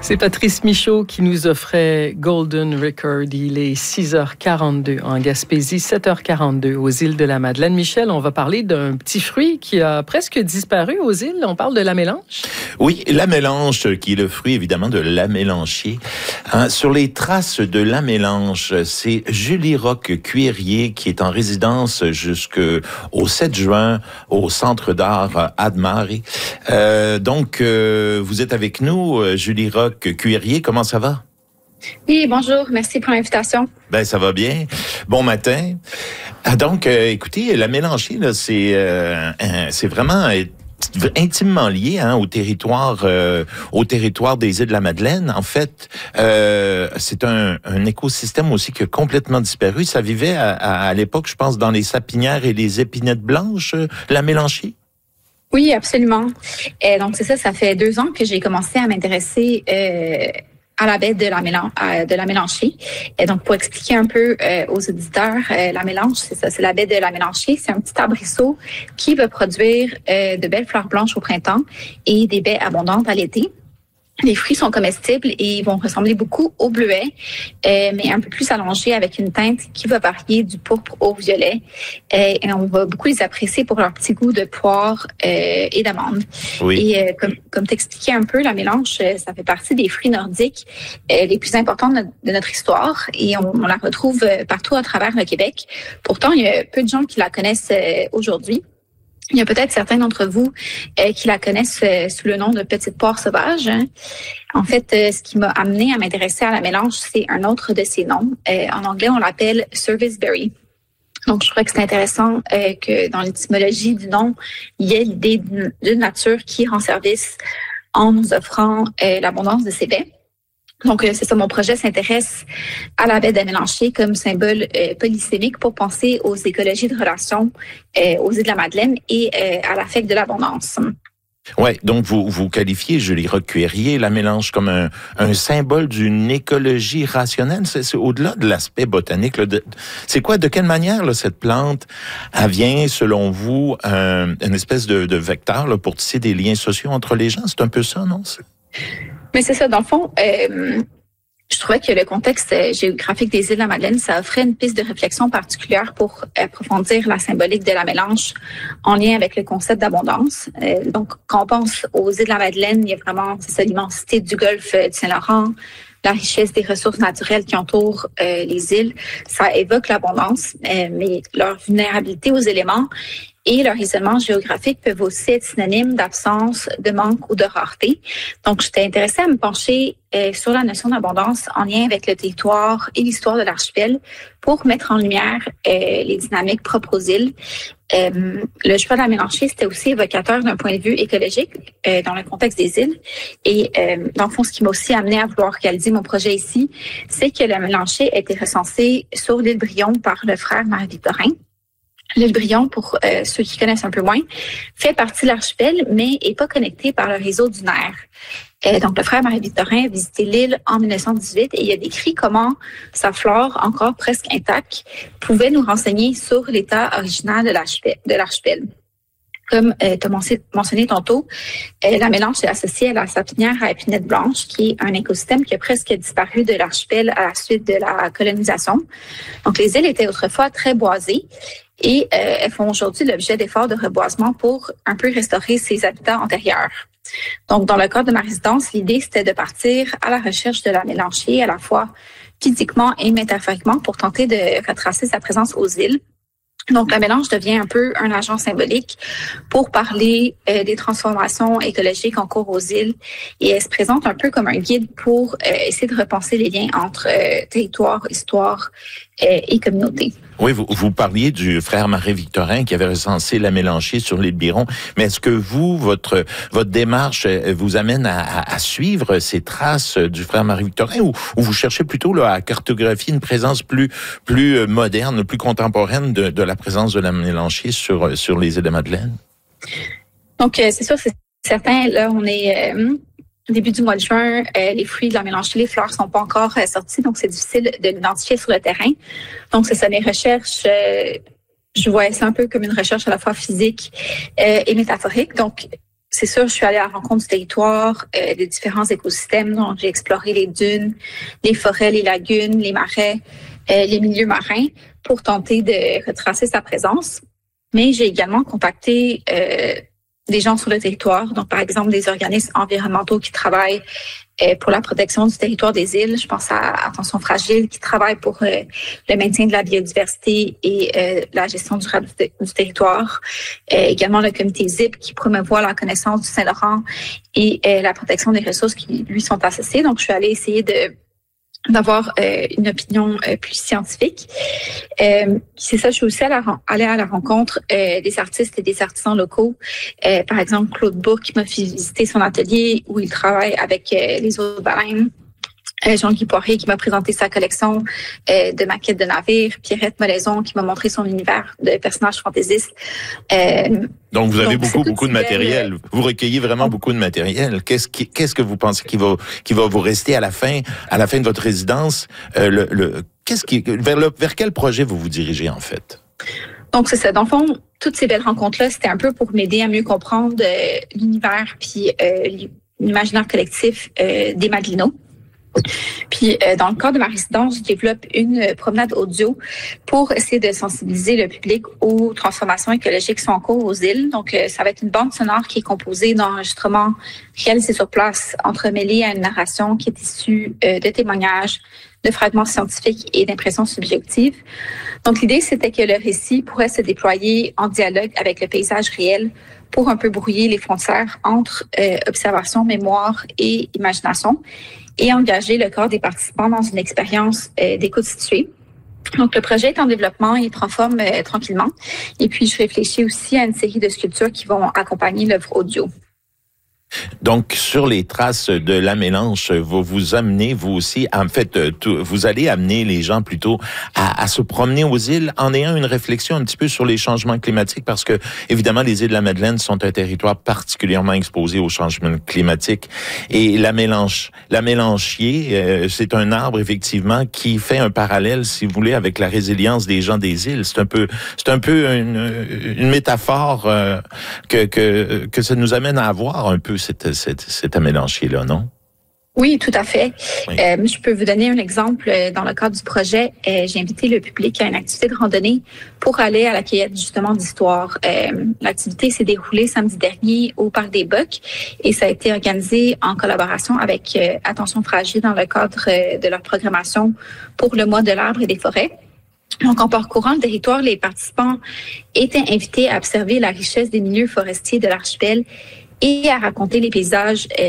C'est Patrice Michaud qui nous offrait Golden Record. Il est 6h42 en Gaspésie, 7h42 aux îles de la Madeleine. Michel, on va parler d'un petit fruit qui a presque disparu aux îles. On parle de la mélange. Oui, la mélange, qui est le fruit évidemment de l'amélanchier. Sur les traces de la mélange, c'est Julie Roch Cuirier qui est en résidence jusqu'au 7 juin au Centre d'art Admari. Donc, vous êtes avec nous, Julie Roch Cuirier, comment ça va? Oui, bonjour, merci pour l'invitation. Ben ça va bien. Bon matin. Donc, écoutez, la mélanchier, là, c'est vraiment intimement lié au territoire des îles de la Madeleine. En fait, c'est un écosystème aussi qui a complètement disparu. Ça vivait à l'époque, je pense, dans les sapinières et les épinettes blanches, la mélanchier. Oui, absolument. Donc, c'est ça fait 2 ans que j'ai commencé à m'intéresser à la baie de la Mélanchier. Et donc, pour expliquer un peu aux auditeurs, la mélange, c'est ça, c'est la baie de la Mélanchier. C'est un petit arbrisseau qui va produire de belles fleurs blanches au printemps et des baies abondantes à l'été. Les fruits sont comestibles et vont ressembler beaucoup au bleuet, mais un peu plus allongés avec une teinte qui va varier du pourpre au violet. Et on va beaucoup les apprécier pour leur petit goût de poire et d'amande. Oui. Et comme t'expliquais un peu, la mélange, ça fait partie des fruits nordiques les plus importants de notre histoire et on la retrouve partout à travers le Québec. Pourtant, il y a peu de gens qui la connaissent aujourd'hui. Il y a peut-être certains d'entre vous qui la connaissent sous le nom de petite poire sauvage. En fait, ce qui m'a amené à m'intéresser à la mélange, c'est un autre de ses noms. En anglais, on l'appelle serviceberry. Donc, je crois que c'est intéressant que dans l'étymologie du nom, il y ait l'idée d'une nature qui rend service en nous offrant l'abondance de ses baies. Donc, c'est ça, mon projet s'intéresse à la baie de la Mélanchier comme symbole polysémique pour penser aux écologies de relations aux îles de la Madeleine et à l'affect de l'abondance. Ouais, donc vous qualifiez, Julie Roch Cuirier, la mélange comme un symbole d'une écologie rationnelle. C'est au-delà de l'aspect botanique. Là, c'est quoi, de quelle manière là, cette plante elle vient, selon vous, une espèce de vecteur là, pour tisser des liens sociaux entre les gens? C'est un peu ça, non? Mais c'est ça, dans le fond, je trouvais que le contexte géographique des îles de la Madeleine, ça offrait une piste de réflexion particulière pour approfondir la symbolique de la mélange en lien avec le concept d'abondance. Donc, quand on pense aux îles de la Madeleine, il y a vraiment, c'est ça, l'immensité du golfe du Saint-Laurent, la richesse des ressources naturelles qui entourent les îles. Ça évoque l'abondance, mais leur vulnérabilité aux éléments et leur isolement géographique peuvent aussi être synonymes d'absence, de manque ou de rareté. Donc, j'étais intéressée à me pencher sur la notion d'abondance en lien avec le territoire et l'histoire de l'archipel pour mettre en lumière les dynamiques propres aux îles. Le choix de la mélanchier, c'était aussi évocateur d'un point de vue écologique dans le contexte des îles. Et dans le fond, ce qui m'a aussi amené à vouloir réaliser mon projet ici, c'est que la mélanchier a été recensée sur l'île Brion par le frère Marie-Victorin. L'île Brion, pour ceux qui connaissent un peu moins, fait partie de l'archipel, mais est pas connectée par le réseau du Nerf. Donc, le frère Marie-Victorin a visité l'île en 1918 et il a décrit comment sa flore, encore presque intacte, pouvait nous renseigner sur l'état original de l'archipel. Comme tu as mentionné tantôt, la mélange est associée à la sapinière à épinette blanche, qui est un écosystème qui a presque disparu de l'archipel à la suite de la colonisation. Donc, les îles étaient autrefois très boisées et elles font aujourd'hui l'objet d'efforts de reboisement pour un peu restaurer ses habitats antérieurs. Donc, dans le cadre de ma résidence, l'idée, c'était de partir à la recherche de la mélanchier, à la fois physiquement et métaphoriquement, pour tenter de retracer sa présence aux îles. Donc, la mélange devient un peu un agent symbolique pour parler des transformations écologiques en cours aux îles et elle se présente un peu comme un guide pour essayer de repenser les liens entre territoire, histoire et communauté. Oui, vous parliez du frère Marie-Victorin qui avait recensé la mélanchier sur l'île Biron, mais est-ce que votre démarche vous amène à suivre ces traces du frère Marie-Victorin ou vous cherchez plutôt là, à cartographier une présence plus moderne, plus contemporaine de la présence de la mélanchier sur les îles de Madeleine? Donc, c'est sûr, c'est certain. Là, on est début du mois de juin, les fruits de la mélanchier, les fleurs sont pas encore sorties, donc c'est difficile de l'identifier sur le terrain. Donc, c'est ça, mes recherches, je voyais ça un peu comme une recherche à la fois physique et métaphorique. Donc, c'est sûr, je suis allée à la rencontre du territoire, des différents écosystèmes. Donc, j'ai exploré les dunes, les forêts, les lagunes, les marais, les milieux marins pour tenter de retracer sa présence. Mais j'ai également contacté des gens sur le territoire, donc par exemple des organismes environnementaux qui travaillent pour la protection du territoire des îles. Je pense à Attention Fragile qui travaille pour le maintien de la biodiversité et la gestion durable du territoire. Également le comité ZIP qui promouvoit la connaissance du Saint-Laurent et la protection des ressources qui lui sont associées. Donc je suis allée essayer d'avoir une opinion plus scientifique. C'est ça, je suis aussi allée à la rencontre des artistes et des artisans locaux. Par exemple, Claude Bourque m'a fait visiter son atelier où il travaille avec les eaux de baleine. Jean-Guy Poirier qui m'a présenté sa collection de maquettes de navires. Pierrette Molaison qui m'a montré son univers de personnages fantaisistes. Donc, vous avez beaucoup de matériel. Vous recueillez vraiment beaucoup de matériel. Qu'est-ce que vous pensez qui va vous rester à la fin de votre résidence? Vers quel projet vous vous dirigez, en fait? Donc, c'est ça. Dans le fond, toutes ces belles rencontres-là, c'était un peu pour m'aider à mieux comprendre l'univers puis l'imaginaire collectif des Madelinots. Puis, dans le cadre de ma résidence, je développe une promenade audio pour essayer de sensibiliser le public aux transformations écologiques qui sont en cours aux îles. Donc, ça va être une bande sonore qui est composée d'enregistrements réalisés sur place, entremêlés à une narration qui est issue de témoignages, de fragments scientifiques et d'impressions subjectives. Donc, l'idée, c'était que le récit pourrait se déployer en dialogue avec le paysage réel pour un peu brouiller les frontières entre observation, mémoire et imagination, et engager le corps des participants dans une expérience d'écoute située. Donc, le projet est en développement, il prend forme tranquillement. Et puis, je réfléchis aussi à une série de sculptures qui vont accompagner l'œuvre audio. Donc, sur les traces de la Mélange, vous amenez, vous aussi, en fait, vous allez amener les gens plutôt à se promener aux îles en ayant une réflexion un petit peu sur les changements climatiques parce que, évidemment, les îles de la Madeleine sont un territoire particulièrement exposé aux changements climatiques. Et la mélanchier, c'est un arbre, effectivement, qui fait un parallèle, si vous voulez, avec la résilience des gens des îles. C'est un peu une métaphore que ça nous amène à avoir un peu cet amélanchier-là, non? Oui, tout à fait. Oui. Je peux vous donner un exemple. Dans le cadre du projet, j'ai invité le public à une activité de randonnée pour aller à la cueillette justement d'histoire. L'activité s'est déroulée samedi dernier au Parc des Bocs et ça a été organisé en collaboration avec Attention Fragile dans le cadre de leur programmation pour le mois de l'arbre et des forêts. Donc, en parcourant le territoire, les participants étaient invités à observer la richesse des milieux forestiers de l'archipel et à raconter les paysages